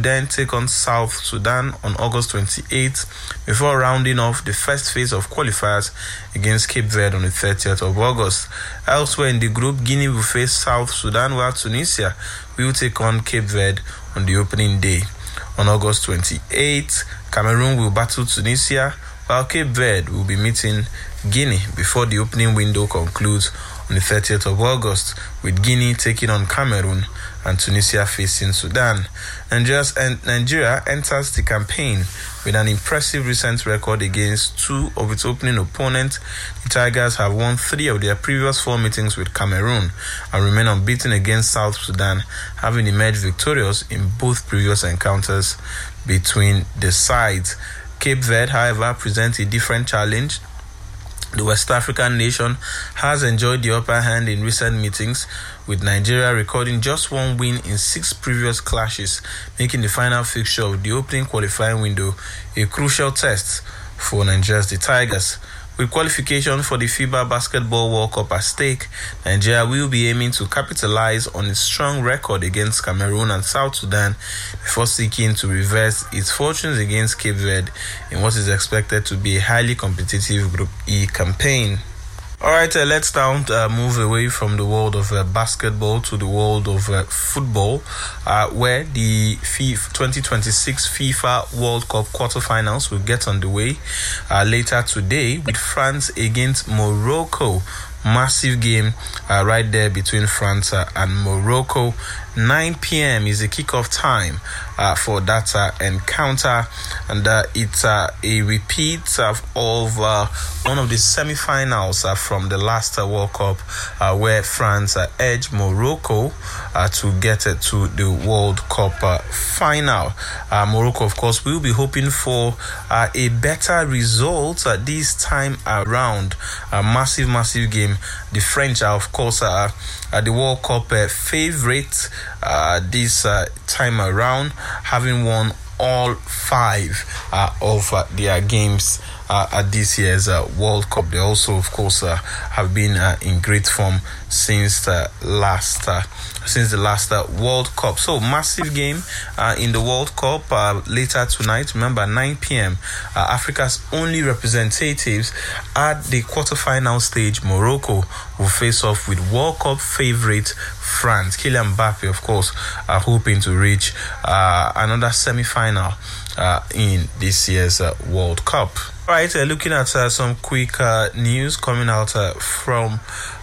then take on South Sudan on August 28th before rounding off the first phase of qualifiers against Cape Verde on the 30th of August. Elsewhere in the group, Guinea will face South Sudan, while Tunisia will take on Cape Verde on the opening day. On August 28th, Cameroon will battle Tunisia, while Cape Verde will be meeting Guinea before the opening window concludes on the 30th of August, with Guinea taking on Cameroon and Tunisia facing Sudan. Nigeria enters the campaign with an impressive recent record against two of its opening opponents. The Tigers have won 3 of their previous 4 meetings with Cameroon and remain unbeaten against South Sudan, having emerged victorious in both previous encounters between the sides. Cape Verde, however, presents a different challenge. The West African nation has enjoyed the upper hand in recent meetings, with Nigeria recording just 1 win in 6 previous clashes, making the final fixture of the opening qualifying window a crucial test for Nigeria's The Tigers. With qualification for the FIBA Basketball World Cup at stake, Nigeria will be aiming to capitalize on its strong record against Cameroon and South Sudan before seeking to reverse its fortunes against Cape Verde in what is expected to be a highly competitive Group E campaign. Alright, let's now move away from the world of basketball to the world of football, where the 2026 FIFA World Cup quarterfinals will get underway later today with France against Morocco. Massive game right there between France and Morocco. 9 p.m. is the kickoff time for that encounter, and it's a repeat of one of the semi-finals from the last World Cup, where France edged Morocco to get to the World Cup final. Morocco, of course, will be hoping for a better result this time around. A massive game. The French are, of course, the World Cup favorite this time around, having won all 5 of their games at this year's World Cup. They also, of course, have been in great form since the last World Cup. So massive game in the World Cup later tonight. Remember, 9 p.m. Africa's only representatives at the quarterfinal stage, Morocco, will face off with World Cup favorite France. Kylian Mbappe, of course, are hoping to reach another semi-final in this year's World Cup. Right, looking at some quick news coming out from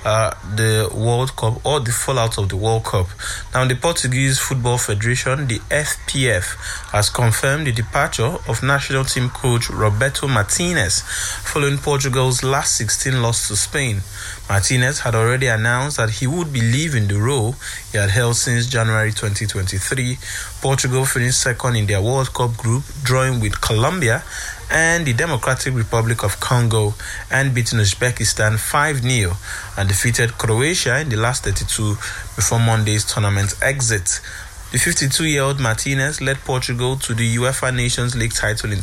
the World Cup, or the fallout of the World Cup. Now, the Portuguese Football Federation, the FPF, has confirmed the departure of national team coach Roberto Martinez following Portugal's last 16 loss to Spain. Martinez had already announced that he would be leaving the role he had held since January 2023. Portugal finished second in their World Cup group, drawing with Colombia and the Democratic Republic of Congo, and beating Uzbekistan 5-0, and defeated Croatia in the last 32 before Monday's tournament exit. The 52-year-old Martinez led Portugal to the UEFA Nations League title in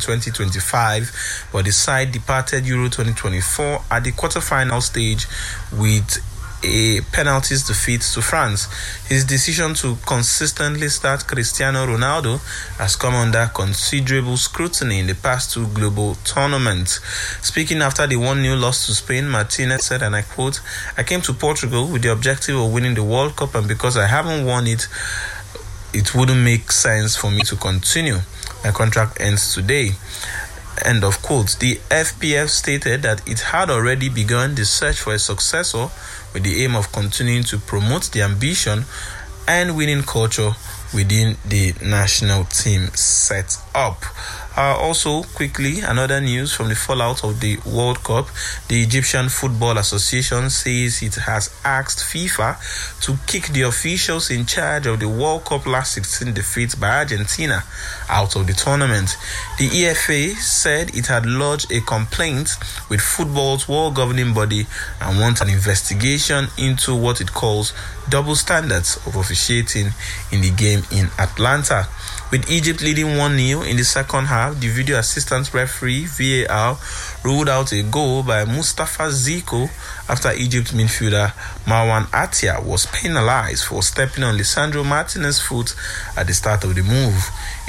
2025, but the side departed Euro 2024 at the quarter-final stage with a penalties defeat to France. His decision to consistently start Cristiano Ronaldo has come under considerable scrutiny in the past 2 global tournaments. Speaking after the 1-0 loss to Spain, Martinez said, and I quote, "I came to Portugal with the objective of winning the World Cup, and because I haven't won it, it wouldn't make sense for me to continue. My contract ends today." End of quote. The FPF stated that it had already begun the search for a successor with the aim of continuing to promote the ambition and winning culture within the national team set up. Also, quickly, another news from the fallout of the World Cup. The Egyptian Football Association says it has asked FIFA to kick the officials in charge of the World Cup last 16 defeats by Argentina out of the tournament. The EFA said it had lodged a complaint with football's world governing body and wants an investigation into what it calls double standards of officiating in the game in Atlanta. With Egypt leading 1-0 in the second half, the video assistant referee VAR ruled out a goal by Mustafa Ziko after Egypt midfielder Marwan Atia was penalized for stepping on Lisandro Martinez's foot at the start of the move.